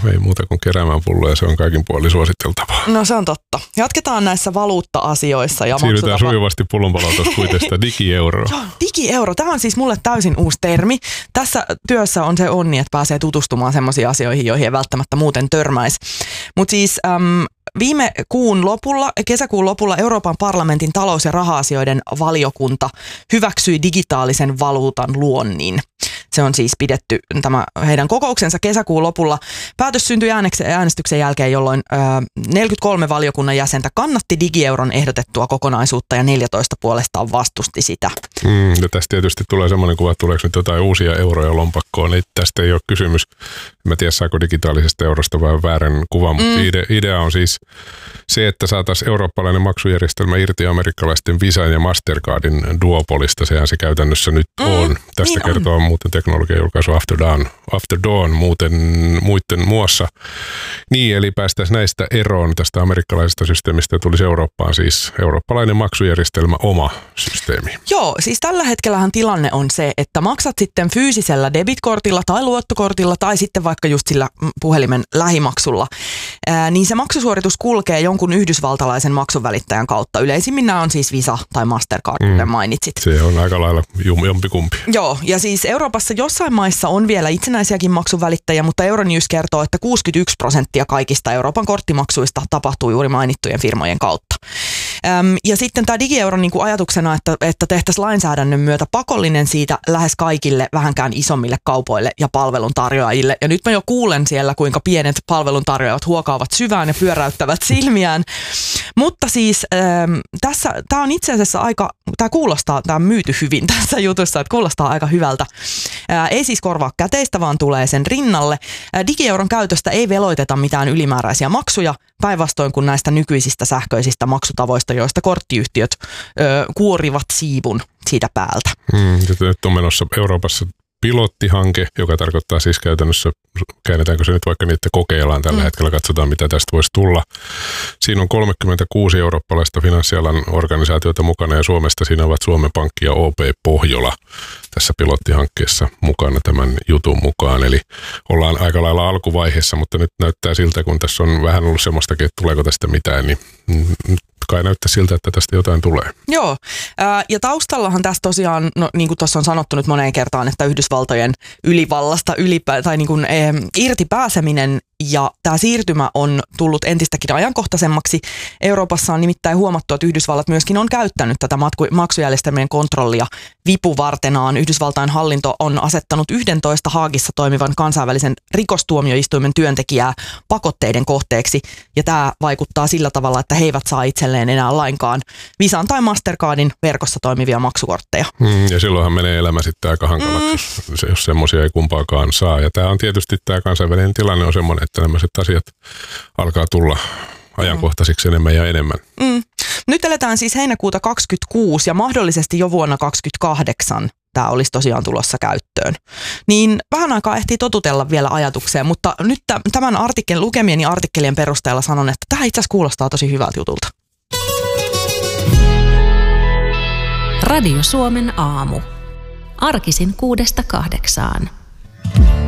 ei muuta kuin keräämään pulloja, se on kaikin puolin suositeltavaa. No se on totta. Jatketaan näissä valuutta-asioissa. Ja siirrytään sujuvasti pullonpalautuskuiteesta digieuro. Joo, digieuro. Tämä on siis mulle täysin uusi termi. Tässä työssä on se onni, että pääsee tutustumaan semmoisiin asioihin, joihin ei välttämättä muuten törmäisi. Mutta siis kesäkuun lopulla Euroopan parlamentin talous- ja raha-asioiden valiokunta hyväksyi digitaalisen valuutan luonnin. Se on siis pidetty tämä heidän kokouksensa kesäkuun lopulla. Päätös syntyi äänestyksen jälkeen, jolloin 43 valiokunnan jäsentä kannatti digieuron ehdotettua kokonaisuutta ja 14 puolestaan vastusti sitä. Ja tästä tietysti tulee semmoinen kuva, että tuleeko nyt jotain uusia euroja lompakkoon. Niin tästä ei ole kysymys. Mä tiedän, saako digitaalisesta eurosta vähän väärän kuvan, mutta idea on siis se, että saataisiin eurooppalainen maksujärjestelmä irti amerikkalaisten Visan ja Mastercardin duopolista. Sehän se käytännössä nyt on. Tästä niin kertoo muuten teknologiajulkaisu After Dawn muiden muassa. Niin, eli päästäisiin näistä eroon tästä amerikkalaisesta systeemistä ja tulisi Eurooppaan siis eurooppalainen maksujärjestelmä, oma systeemi. Joo, siis tällä hetkellähän tilanne on se, että maksat sitten fyysisellä debitkortilla tai luottokortilla tai sitten vaikka just sillä puhelimen lähimaksulla, niin se maksusuoritus kulkee jonkun yhdysvaltalaisen maksuvälittäjän kautta. Yleisimmin nämä on siis Visa tai Mastercard, kuten mainitsit. Se on aika lailla jompikumpi. Joo, ja siis Euroopassa jossain maissa on vielä itsenäisiäkin maksuvälittäjiä, mutta Euronews kertoo, että 61% kaikista Euroopan korttimaksuista tapahtuu juuri mainittujen firmojen kautta. Ja sitten tämä digieuro niin kuin ajatuksena, että tehtäisiin lainsäädännön myötä pakollinen siitä lähes kaikille vähänkään isommille kaupoille ja palveluntarjoajille. Ja nyt mä jo kuulen siellä, kuinka pienet palveluntarjoajat huokaavat syvään ja pyöräyttävät silmiään. Mutta siis tämä on itse asiassa tämä on myyty hyvin tässä jutussa, että kuulostaa aika hyvältä. Ei siis korvaa käteistä, vaan tulee sen rinnalle. Digieuron käytöstä ei veloiteta mitään ylimääräisiä maksuja, päinvastoin kuin näistä nykyisistä sähköisistä maksutavoista, joista korttiyhtiöt kuorivat siivun siitä päältä. Nyt on menossa Euroopassa pilottihanke, joka tarkoittaa siis käytännössä, käännetäänkö se nyt vaikka niitä kokeillaan tällä hetkellä, katsotaan mitä tästä voisi tulla. Siinä on 36 eurooppalaista finanssialan organisaatiota mukana ja Suomesta siinä ovat Suomen Pankki ja OP Pohjola tässä pilottihankkeessa mukana tämän jutun mukaan. Eli ollaan aika lailla alkuvaiheessa, mutta nyt näyttää siltä, kun tässä on vähän ollut semmoistakin, että tuleeko tästä mitään, niin kai näyttää siltä, että tästä jotain tulee. Joo, ja taustallahan tässä tosiaan, no, niin kuin tuossa on sanottu nyt moneen kertaan, että Yhdysvaltojen ylivallasta irti pääseminen ja tämä siirtymä on tullut entistäkin ajankohtaisemmaksi. Euroopassa on nimittäin huomattu, että Yhdysvallat myöskin on käyttänyt tätä maksujärjestelmien kontrollia vipuvartenaan. Yhdysvaltain hallinto on asettanut 11 Haagissa toimivan kansainvälisen rikostuomioistuimen työntekijää pakotteiden kohteeksi. Ja tämä vaikuttaa sillä tavalla, että he eivät saa itselleen enää lainkaan Visan tai Mastercardin verkossa toimivia maksukortteja. Ja silloinhan menee elämä sitten aika hankalaksi, jos semmoisia ei kumpaakaan saa. Ja tämä on tietysti tämä kansainvälinen tilanne on semmoinen, että nämä asiat alkaa tulla ajankohtaisiksi enemmän ja enemmän. Nyt eletään siis heinäkuuta 2026 ja mahdollisesti jo vuonna 2028 tämä olisi tosiaan tulossa käyttöön. Niin vähän aikaa ehtii totutella vielä ajatukseen, mutta nyt tämän lukemieni artikkelien perusteella sanon, että tämä itse asiassa kuulostaa tosi hyvältä jutulta. Radio Suomen aamu. Arkisin 6–8.